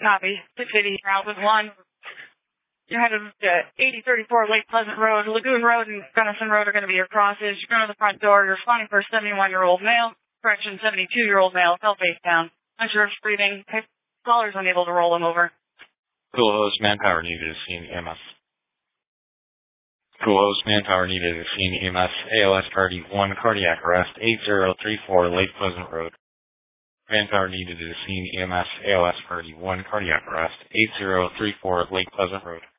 Copy. 680 Route 1. You're headed to 8034 Lake Pleasant Road. Lagoon Road and Gunnison Road are going to be your crosses. You're going to the front door. You're responding for a 71-year-old male. Correction, 72-year-old male. Fell face down. Unsure of breathing. Caller's unable to roll him over. Cool host, manpower needed to scene EMS. Cool host, manpower needed to scene EMS. ALS party 1, cardiac arrest, 8034 Lake Pleasant Road. Manpower needed to scene EMS. ALS party 1, cardiac arrest, 8034 Lake Pleasant Road.